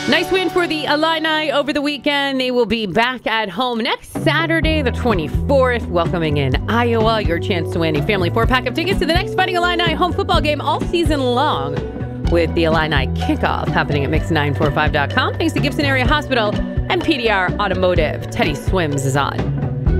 Nice win for the Illini over the weekend. They will be back at home next Saturday, the 24th, welcoming in Iowa. Your chance to win a family 4-pack of tickets to the next Fighting Illini home football game all season long with the Illini kickoff happening at mix945.com. Thanks to Gibson Area Hospital and PDR Automotive. Teddy Swims is on.